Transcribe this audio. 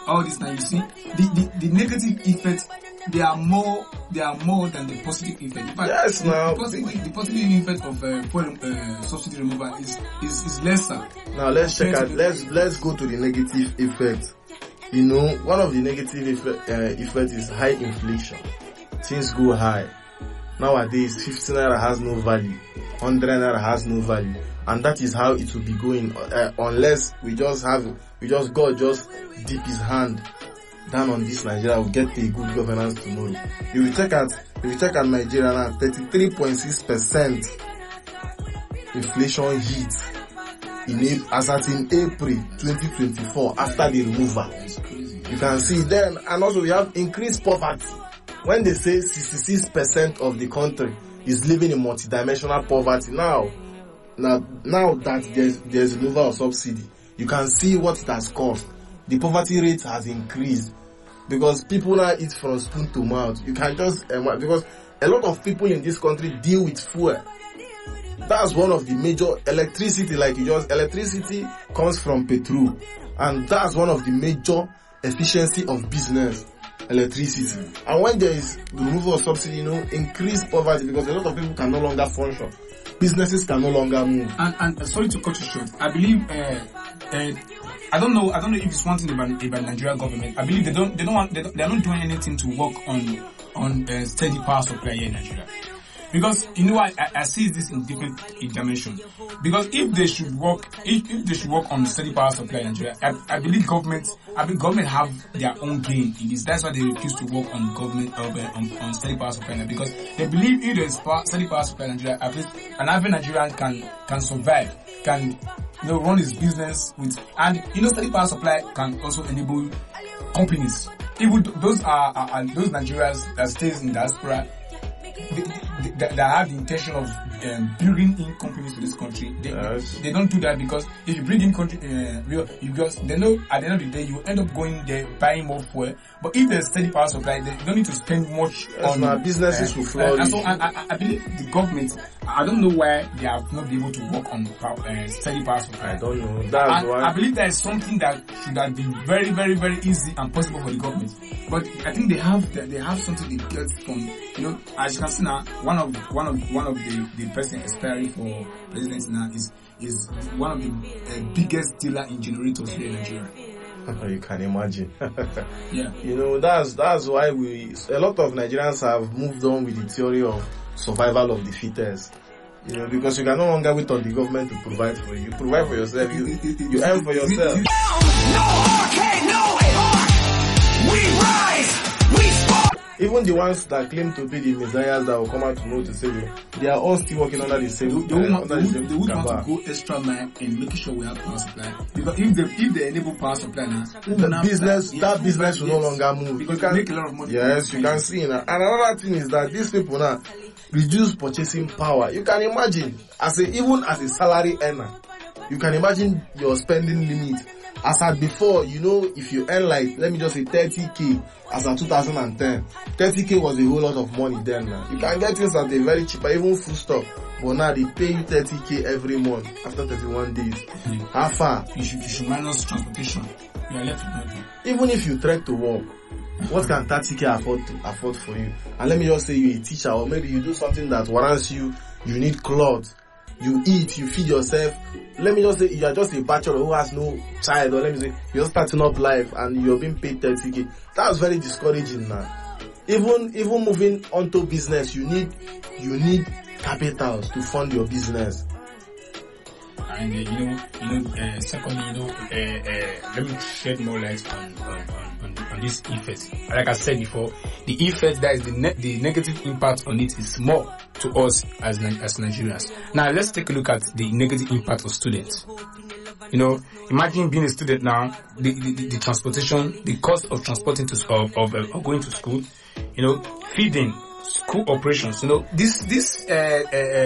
all this now, you see, the negative effects, they are more than the positive effect. In fact, Yes, now. the positive effect of fuel subsidy removal is lesser. Now let's check out. Let's go to the negative effect. You know, one of the negative effect is high inflation. Things go high. Nowadays, 50 naira has no value, 100 naira has no value, and that is how it will be going unless God just dip His hand down on this Nigeria. We'll get a good governance tomorrow. If you check at Nigeria now, 33.6% inflation hit as at in April 2024 after the removal. You can see then, and also we have increased poverty. When they say 66% of the country is living in multidimensional poverty now that there's removal of subsidy, you can see what it has caused. The poverty rate has increased because people now eat from spoon to mouth. You can just because a lot of people in this country deal with fuel. That's one of the major electricity. Electricity comes from petrol, and that's one of the major efficiency of business. Electricity. And when there is the removal of subsidy, increased poverty because a lot of people can no longer function. Businesses can no longer move. And sorry to cut you short. I believe I don't know if it's one thing about Nigerian government. I believe they're not doing anything to work on steady power supply here in Nigeria. Because I see this in different dimensions. Because if they should work on steady power supply in Nigeria, I believe government have their own gain in this. That's why they refuse to work on on steady power supply because they believe if there's steady power supply in Nigeria, at least an average Nigerian can survive, can run his business with, and steady power supply can also enable companies. Even those are those Nigerians that stays in diaspora. That have the intention of bringing in companies to this country. They don't do that because if you bring in they know at the end of the day you end up going there buying more fuel. But if there's steady power supply, they don't need to spend much on businesses will flourish. And so I believe the government, I don't know why they have not been able to work on steady power supply. I don't know. That's why. I believe that is something that should have been very, very, very easy and possible for the government. But I think they have something they get from, as you can see now, one of the person aspiring for president now is one of the biggest dealer in generators here in Nigeria. You can imagine. Yeah. That's why a lot of Nigerians have moved on with the theory of survival of the fittest. Because you can no longer wait on the government to provide for you. You provide for yourself. You earn for yourself. No arcade, no AR. We rise. We spark. Even the ones that claim to be the messiahs that will come out tomorrow to save you, they are all still working under the same. They would want to go extra mile in making sure we have power supply. Because if they enable power supply now, that business will no longer move. Because you can make a lot of money. Yes, you can see now. And another thing is that these people now reduce purchasing power. You can imagine, even as a salary earner, you can imagine your spending limit. As at before, if you earn let me just say 30k, as at 2010, 30k was a whole lot of money then. Now. You can get things at a very cheap, even food stuff. But now they pay you 30k every month after 31 days. Mm-hmm. How far? You should minus transportation. You are left with nothing. Even if you trek to work, what can 30k afford for you? And let me just say you're a teacher, or maybe you do something that warrants you need clothes. You eat, you feed yourself. Let me just say you are just a bachelor who has no child, or let me say you're starting up life and you're being paid 30k. That's very discouraging now. Even moving onto business, you need capitals to fund your business. And secondly, let me shed more light on this effect. Like I said before, the effect that is the negative impact on it is more to us as Nigerians. Now let's take a look at the negative impact of students. Imagine being a student now, the transportation, the cost of transporting of going to school, feeding, school operations. This